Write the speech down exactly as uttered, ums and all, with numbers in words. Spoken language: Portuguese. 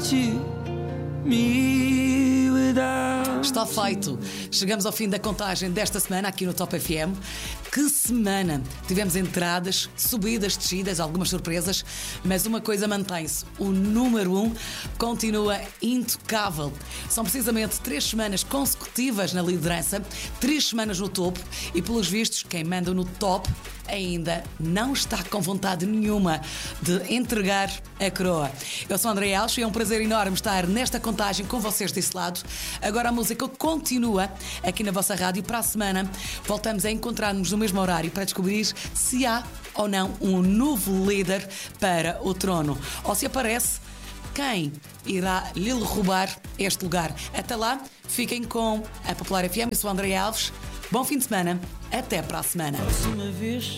to me without. Está feito. Chegamos ao fim da contagem desta semana aqui no Top F M. Que semana! Tivemos entradas, subidas, descidas, algumas surpresas, mas uma coisa mantém-se: o número um continua intocável. São precisamente três semanas consecutivas na liderança, três semanas no topo e, pelos vistos, quem manda no top ainda não está com vontade nenhuma de entregar a coroa. Eu sou a André Alves e é um prazer enorme estar nesta contagem com vocês desse lado. Agora a música continua aqui na vossa rádio. Para a semana voltamos a encontrar-nos no mesmo horário para descobrir se há ou não um novo líder para o trono, ou se aparece quem irá lhe roubar este lugar. Até lá, fiquem com a Popular F M. Eu sou a André Alves. Bom fim de semana. Até para a semana. Próxima vez